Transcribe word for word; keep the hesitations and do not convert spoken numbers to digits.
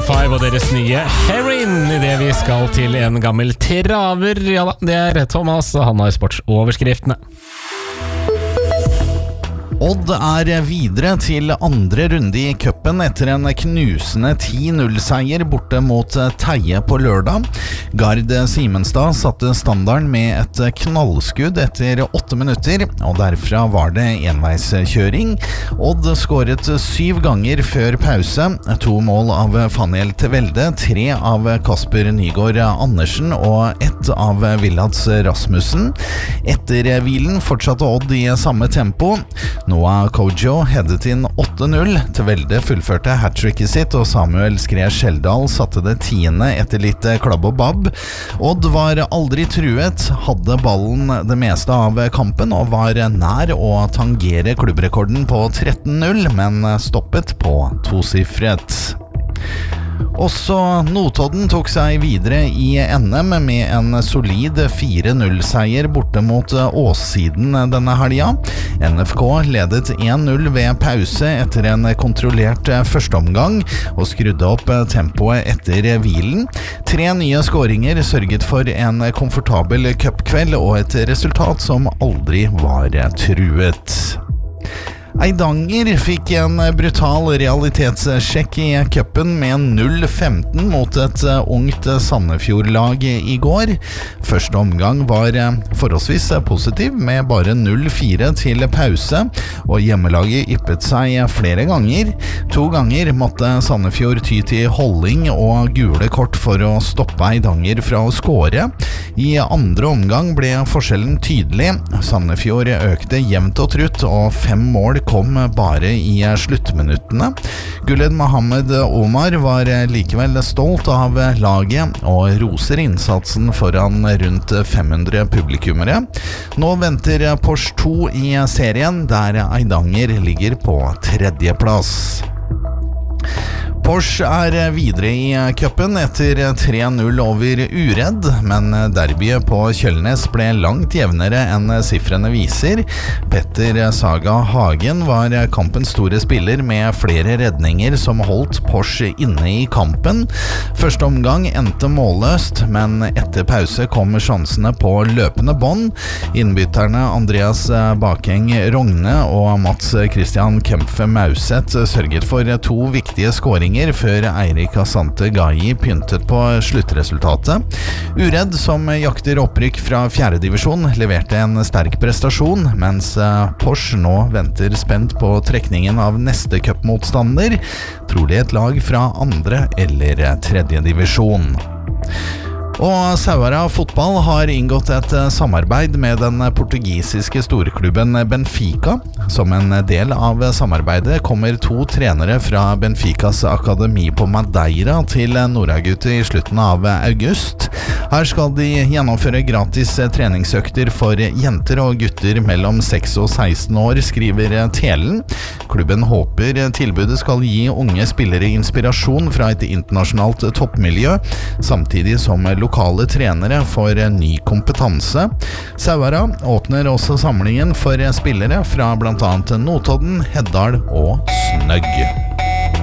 Five og deres nye Heroin I det vi skal til en gammel traver. Ja da, det er Thomas, og han har sportsoverskriftene. Odd er videre til andre runde I cupen etter en knusende ti null-seier borte mot Teie på lørdag. Gard Simenstad satte standarden med et knallskudd etter åtte minutter, og derfra var det enveiskjøring. Odd skåret syv ganger før pause, to mål av Faniel Tevelde, tre av Kasper Nygaard Andersen og ett av Villads Rasmussen. Etter hvilen fortsatte Odd I samme tempo. Noah Kojo headet inn åtte null. Tevelde fullførte hat-tricket sitt, og Samuel Skre Skjeldal satte det tiende etter litt klabb og babb. Odd var aldri truet, hadde ballen det meste av kampen og var nær å tangere klubbrekorden på tretten null, men stoppet på tosifret. Også Notodden tok seg videre I N M med en solid fire null-seier borte mot Åssiden denne helga. N F K ledet en null ved pause etter en kontrollert førsteomgang og skrudde opp tempoet etter hvilen. Tre nye skåringer sørget for en komfortabel cupkveld og et resultat som aldri var truet. Eidanger fikk en brutal realitetssjekk I cupen med null femten mot et ungt Sandefjord-lag I går. Første omgang var forholdsvis positiv med bare null fire til pause, og hjemmelaget yppet seg flere ganger. To ganger måtte Sandefjord ty til holding og gule kort for å stoppe Eidanger fra å skåre. I andre omgang ble forskjellen tydelig. Sandefjord økte jevnt og trutt, og fem mål kom bare I sluttminuttene. Guled Mohammed Omar var likevel stolt av laget og roser innsatsen foran rundt fem hundre publikummere. Nå venter Porsche to I serien, der Eidanger ligger på tredjeplass. Porsche er videre I cupen etter tre null over Uredd, men derbyet på Kjølnes ble langt jevnere enn siffrene viser. Petter Saga Hagen var kampens store spiller med flere redninger som holdt Porsche inne I kampen. Første omgang endte målløst, men etter pause kom sjansene på løpende bånd. Innbytterne Andreas Bakeng Rogne og Mats Christian Kempfe Mauset sørget for to viktige skåringer før Eirik Asante Gai pyntet på sluttresultatet. Uredd, som jakter opprykk fra fjerde divisjon, leverte en sterk prestasjon, mens Porsche nå venter spent på trekningen av neste cupmotstander, trolig et lag fra andre eller tredje divisjon. Og Sauara fotball har inngått et samarbeid med den portugisiske storklubben Benfica. Som en del av samarbeidet kommer to trenere fra Benficas akademi på Madeira til Nordagutu I slutten av august. Her skal de gjennomføre gratis treningsøkter for jenter og gutter mellom seks og seksten år, skriver Telen. Klubben håper tilbudet skal gi unge spillere inspirasjon fra et internasjonalt toppmiljø, samtidig som lokale trenere får ny kompetanse. Sauara åpner også samlingen for spillere fra blant annet Notodden, Heddal og Snøgg.